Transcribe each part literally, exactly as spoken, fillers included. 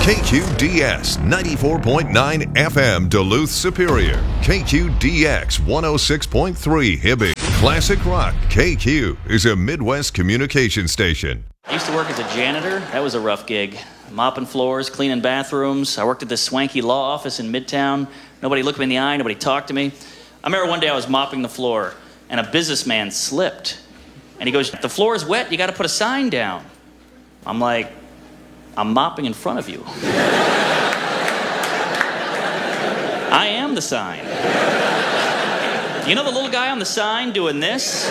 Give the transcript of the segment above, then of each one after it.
K Q D S ninety-four point nine F M Duluth Superior. K Q D X one oh six point three Hibbing. Classic Rock K Q is a Midwest communication station. I used to work as a janitor. That was a rough gig. Mopping floors, cleaning bathrooms. I worked at this swanky law office in Midtown. Nobody looked me in the eye. Nobody talked to me. I remember one day I was mopping the floor, and a businessman slipped. And he goes, "The floor is wet. You got to put a sign down." I'm like, "I'm mopping in front of you." I am the sign. You know the little guy on the sign doing this?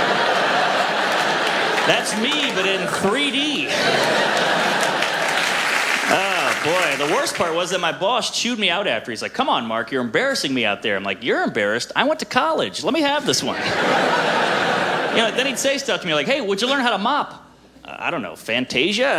That's me, but in three D. Oh, boy. The worst part was that my boss chewed me out after. He's like, "Come on, Mark, you're embarrassing me out there." I'm like, "You're embarrassed? I went to college. Let me have this one." You know, then he'd say stuff to me like, "Hey, where'd you learn how to mop?" Uh, I don't know, Fantasia?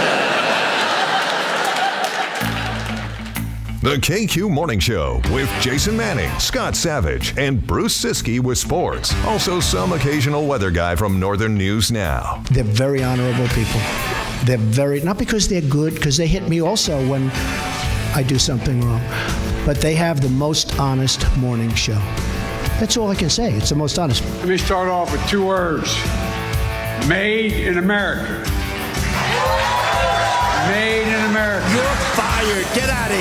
The K Q Morning Show with Jason Manning, Scott Savage, and Bruce Siskey with sports. Also some occasional weather guy from Northern News Now. They're very honorable people. They're very, not because they're good, because they hit me also when I do something wrong, but they have the most honest morning show. That's all I can say. It's the most honest. Let me start off with two words. Made in America. Made in America. You're fired. Get out of